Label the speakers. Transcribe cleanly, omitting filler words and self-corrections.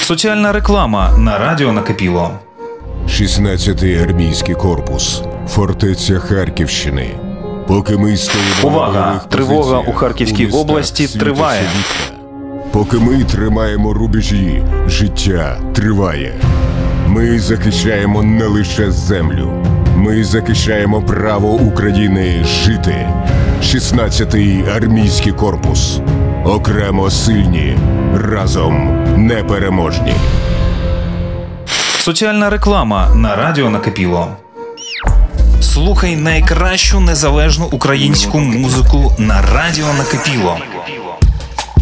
Speaker 1: Соціальна реклама на радіо Накипіло.
Speaker 2: 16-й армійський корпус. Фортеця Харківщини. Поки ми стоїмо...
Speaker 1: Увага! Тривога у Харківській області триває.
Speaker 2: Поки ми тримаємо рубежі, життя триває. Ми захищаємо не лише землю. Ми захищаємо право України жити. 16-й армійський корпус. Окремо сильні, разом непереможні.
Speaker 1: Соціальна реклама на радіо Накипіло. Слухай найкращу незалежну українську музику на радіо Накипіло.